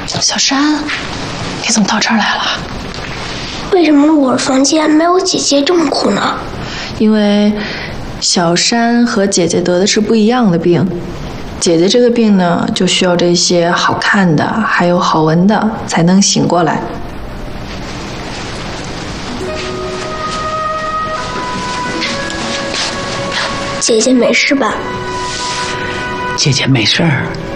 小山，你怎么到这儿来了？ 为什么我的房间没有姐姐这么苦呢？ 因为小山和姐姐得的是不一样的病。姐姐这个病呢，就需要这些好看的，还有好闻的，才能醒过来。 姐姐没事吧？ 姐姐没事儿，